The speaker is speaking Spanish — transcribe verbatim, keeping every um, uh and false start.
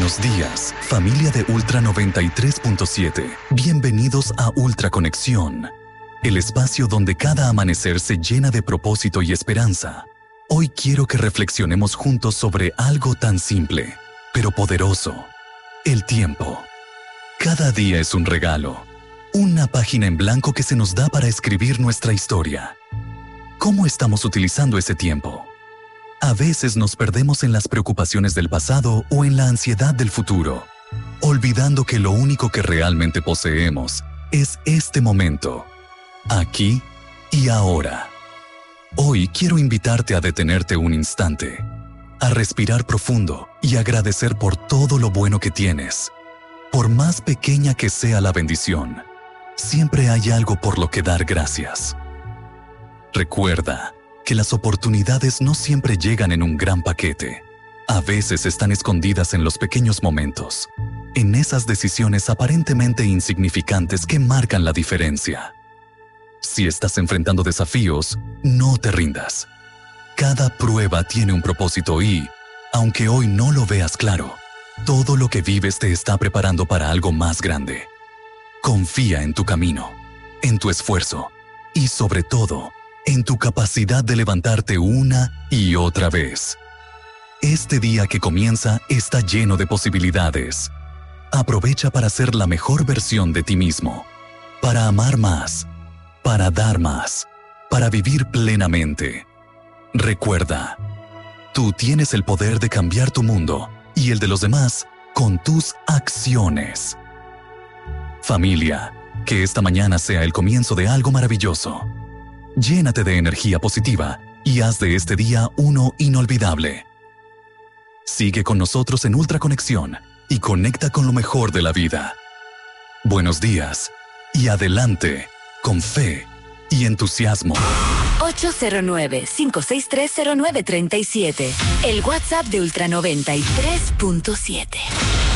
Buenos días, familia de Ultra noventa y tres punto siete. Bienvenidos a Ultra Conexión, el espacio donde cada amanecer se llena de propósito y esperanza. Hoy quiero que reflexionemos juntos sobre algo tan simple, pero poderoso: el tiempo. Cada día es un regalo, una página en blanco que se nos da para escribir nuestra historia. ¿Cómo estamos utilizando ese tiempo? A veces nos perdemos en las preocupaciones del pasado o en la ansiedad del futuro, olvidando que lo único que realmente poseemos es este momento, aquí y ahora. Hoy quiero invitarte a detenerte un instante, a respirar profundo y agradecer por todo lo bueno que tienes. Por más pequeña que sea la bendición, siempre hay algo por lo que dar gracias. Recuerda que las oportunidades no siempre llegan en un gran paquete. A veces están escondidas en los pequeños momentos, en esas decisiones aparentemente insignificantes que marcan la diferencia. Si estás enfrentando desafíos, no te rindas. Cada prueba tiene un propósito y, aunque hoy no lo veas claro, todo lo que vives te está preparando para algo más grande. Confía en tu camino, en tu esfuerzo y, sobre todo, en tu capacidad de levantarte una y otra vez. Este día que comienza está lleno de posibilidades. Aprovecha para ser la mejor versión de ti mismo, para amar más, para dar más, para vivir plenamente. Recuerda, tú tienes el poder de cambiar tu mundo y el de los demás con tus acciones. Familia, que esta mañana sea el comienzo de algo maravilloso. Llénate de energía positiva y haz de este día uno inolvidable. Sigue con nosotros en Ultra Conexión y conecta con lo mejor de la vida. Buenos días y adelante con fe y entusiasmo. ocho cero nueve, cinco seis tres, cero nueve tres siete. El WhatsApp de Ultra noventa y tres punto siete.